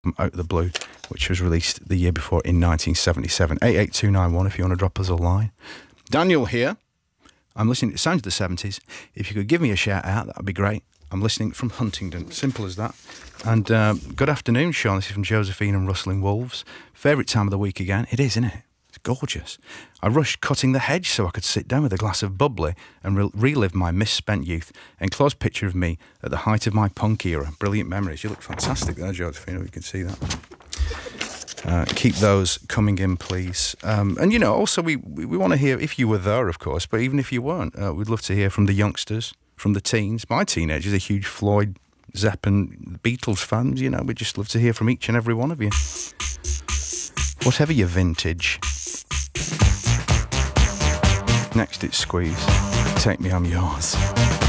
Out of the Blue, which was released the year before in 1977. 88291 if you want to drop us a line. Daniel here. I'm listening to Sounds of the 70s. If you could give me a shout out, that would be great. I'm listening from Huntingdon. Simple as that. And good afternoon, Sean. This is from Josephine and Rustling Wolves. Favourite time of the week again. It is, isn't it? It's gorgeous. I rushed cutting the hedge so I could sit down with a glass of bubbly and relive my misspent youth. Enclosed picture of me at the height of my punk era. Brilliant memories. You look fantastic there, Josephine. You can see that. Keep those coming in, please. And, you know, also we want to hear, if you were there, of course, but even if you weren't, we'd love to hear from the youngsters, from the teens. My teenagers are huge Floyd, Zepp and Beatles fans, you know. We'd just love to hear from each and every one of you. Whatever your vintage. Next it's Squeeze. Take Me, I'm Yours.